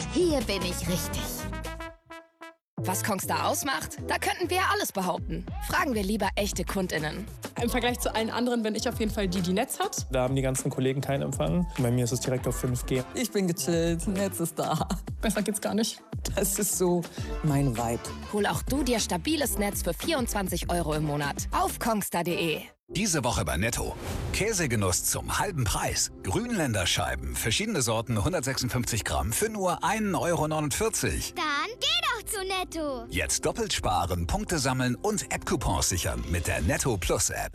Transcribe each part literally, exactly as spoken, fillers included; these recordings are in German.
Hier bin ich richtig. Was Kongstar ausmacht? Da könnten wir ja alles behaupten. Fragen wir lieber echte KundInnen. Im Vergleich zu allen anderen bin ich auf jeden Fall die, die Netz hat. Da haben die ganzen Kollegen keinen Empfang. Bei mir ist es direkt auf fünf G. Ich bin gechillt, Netz ist da. Besser geht's gar nicht. Das ist so mein Vibe. Hol auch du dir stabiles Netz für vierundzwanzig Euro im Monat auf kongstar punkt de. Diese Woche bei Netto. Käsegenuss zum halben Preis. Grünländer Scheiben, verschiedene Sorten, hundertsechsundfünfzig Gramm für nur ein Euro neunundvierzig. Dann geh doch zu Netto. Jetzt doppelt sparen, Punkte sammeln und App-Coupons sichern mit der Netto Plus App.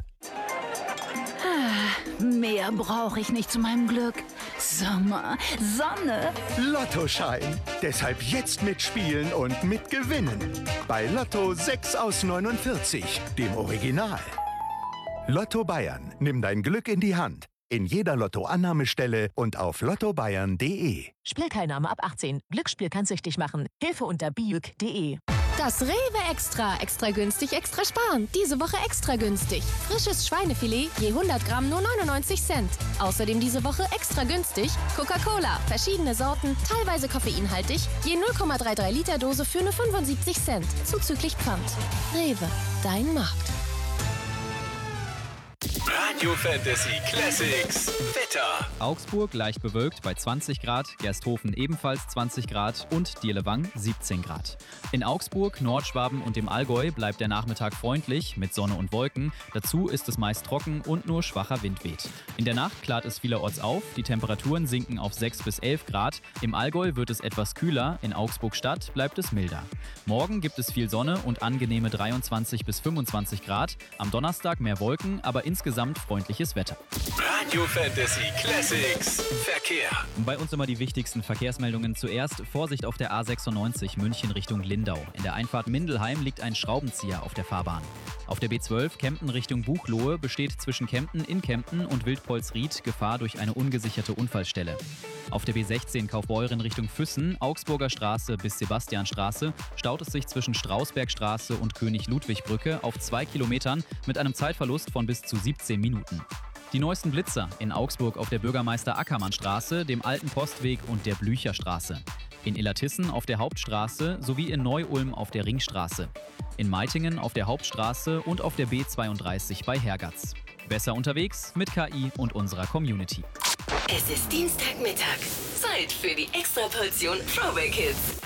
Ah, mehr brauche ich nicht zu meinem Glück. Sommer, Sonne. Lottoschein. Deshalb jetzt mitspielen und mitgewinnen. Bei Lotto sechs aus neunundvierzig, dem Original. Lotto Bayern. Nimm dein Glück in die Hand. In jeder Lotto-Annahmestelle und auf lotto bayern punkt de. Spielteilnahme ab achtzehn. Glücksspiel kann süchtig machen. Hilfe unter biüg punkt de. Das Rewe Extra. Extra günstig, extra sparen. Diese Woche extra günstig. Frisches Schweinefilet je hundert Gramm nur neunundneunzig Cent. Außerdem diese Woche extra günstig Coca-Cola. Verschiedene Sorten, teilweise koffeinhaltig. Je null Komma dreiunddreißig Liter Dose für nur fünfundsiebzig Cent. Zuzüglich Pfand. Rewe. Dein Markt. Radio Fantasy Classics Wetter. Augsburg leicht bewölkt bei zwanzig Grad, Gersthofen ebenfalls zwanzig Grad und Dierlewang siebzehn Grad. In Augsburg, Nordschwaben und dem Allgäu bleibt der Nachmittag freundlich mit Sonne und Wolken. Dazu ist es meist trocken und nur schwacher Wind weht. In der Nacht klart es vielerorts auf, die Temperaturen sinken auf sechs bis elf Grad. Im Allgäu wird es etwas kühler, in Augsburg-Stadt bleibt es milder. Morgen gibt es viel Sonne und angenehme dreiundzwanzig bis fünfundzwanzig Grad. Am Donnerstag mehr Wolken, aber insgesamt freundliches Wetter. Radio Fantasy Classics Verkehr. Bei uns immer die wichtigsten Verkehrsmeldungen. Zuerst Vorsicht auf der A sechsundneunzig München Richtung Lindau. In der Einfahrt Mindelheim liegt ein Schraubenzieher auf der Fahrbahn. Auf der B zwölf Kempten Richtung Buchloe besteht zwischen Kempten in Kempten und Wildpolsried Gefahr durch eine ungesicherte Unfallstelle. Auf der B sechzehn Kaufbeuren Richtung Füssen, Augsburger Straße bis Sebastianstraße, staut es sich zwischen Strausbergstraße und König-Ludwig-Brücke auf zwei Kilometern mit einem Zeitverlust von bis zu siebzehn Minuten. Die neuesten Blitzer in Augsburg auf der Bürgermeister-Ackermann-Straße, dem Alten Postweg und der Blücherstraße. In Illertissen auf der Hauptstraße sowie in Neu-Ulm auf der Ringstraße. In Meitingen auf der Hauptstraße und auf der B zweiunddreißig bei Hergatz. Besser unterwegs mit K I und unserer Community. Es ist Dienstagmittag. Zeit für die Extraportion Throwback Hits.